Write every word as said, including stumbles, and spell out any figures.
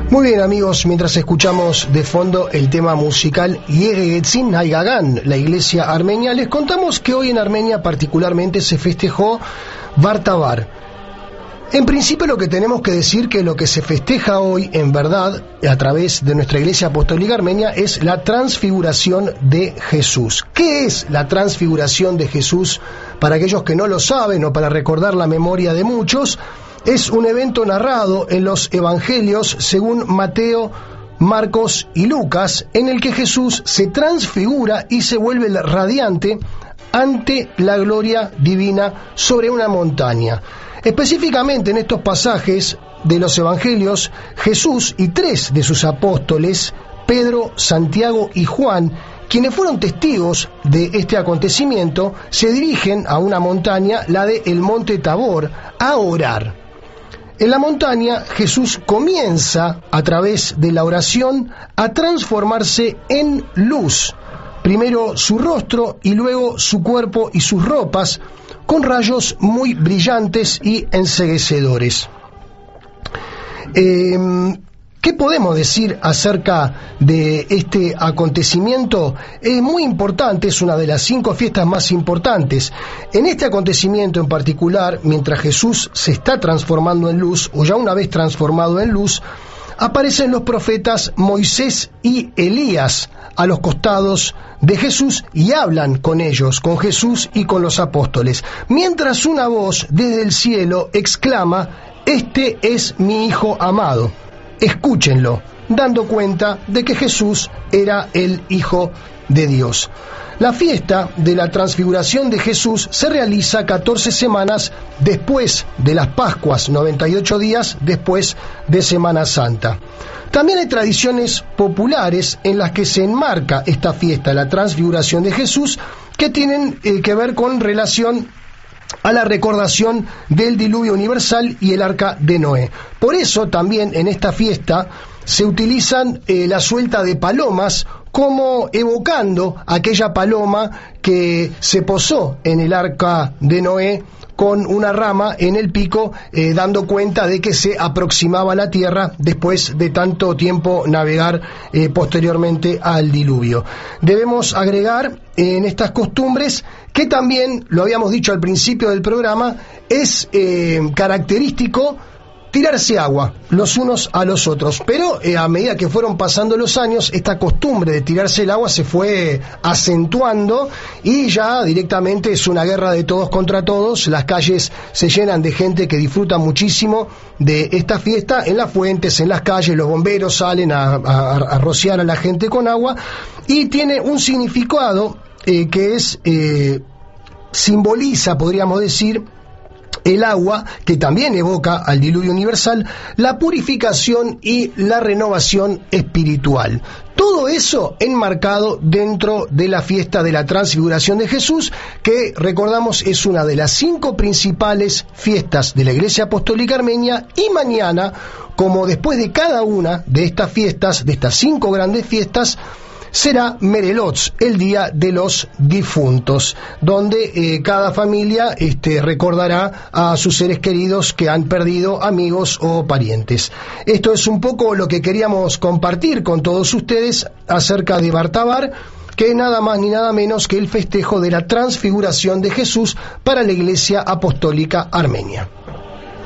Muy bien, amigos, mientras escuchamos de fondo el tema musical Yeregetzin Haigagan, la iglesia armenia, les contamos que hoy en Armenia particularmente se festejó Bartabar. En principio lo que tenemos que decir que lo que se festeja hoy en verdad a través de nuestra iglesia apostólica armenia es la transfiguración de Jesús. ¿Qué es la transfiguración de Jesús? Para aquellos que no lo saben o para recordar la memoria de muchos, es un evento narrado en los evangelios según Mateo, Marcos y Lucas, en el que Jesús se transfigura y se vuelve radiante ante la gloria divina sobre una montaña. Específicamente en estos pasajes de los evangelios, Jesús y tres de sus apóstoles, Pedro, Santiago y Juan, quienes fueron testigos de este acontecimiento, se dirigen a una montaña, la de el Monte Tabor, a orar. En la montaña, Jesús comienza, a través de la oración, a transformarse en luz. Primero su rostro y luego su cuerpo y sus ropas, con rayos muy brillantes y enceguecedores. Eh, ¿Qué podemos decir acerca de este acontecimiento? Es muy importante, es una de las cinco fiestas más importantes. En este acontecimiento en particular, mientras Jesús se está transformando en luz, o ya una vez transformado en luz, aparecen los profetas Moisés y Elías a los costados de Jesús y hablan con ellos, con Jesús y con los apóstoles, mientras una voz desde el cielo exclama: "Este es mi Hijo amado, escúchenlo", dando cuenta de que Jesús era el Hijo de Dios. La fiesta de la transfiguración de Jesús se realiza catorce semanas después de las Pascuas, noventa y ocho días después de Semana Santa. También hay tradiciones populares en las que se enmarca esta fiesta, la transfiguración de Jesús, que tienen eh, que ver con relación a la recordación del diluvio universal y el arca de Noé. Por eso también en esta fiesta se utilizan eh, la suelta de palomas, como evocando aquella paloma que se posó en el arca de Noé con una rama en el pico, eh, dando cuenta de que se aproximaba a la tierra después de tanto tiempo navegar eh, posteriormente al diluvio. Debemos agregar eh, en estas costumbres que también, lo habíamos dicho al principio del programa, es eh, característico tirarse agua los unos a los otros, pero eh, a medida que fueron pasando los años, esta costumbre de tirarse el agua se fue acentuando y ya directamente es una guerra de todos contra todos. Las calles se llenan de gente que disfruta muchísimo de esta fiesta. En las fuentes, en las calles, los bomberos salen a, a, a rociar a la gente con agua, y tiene un significado eh, que es eh, simboliza, podríamos decir, el agua, que también evoca al diluvio universal, la purificación y la renovación espiritual. Todo eso enmarcado dentro de la fiesta de la transfiguración de Jesús, que recordamos es una de las cinco principales fiestas de la Iglesia Apostólica Armenia, y mañana, como después de cada una de estas fiestas, de estas cinco grandes fiestas, será Merelots, el Día de los Difuntos, donde eh, cada familia este, recordará a sus seres queridos que han perdido, amigos o parientes. Esto es un poco lo que queríamos compartir con todos ustedes acerca de Bartabar, que es nada más ni nada menos que el festejo de la transfiguración de Jesús para la Iglesia Apostólica Armenia.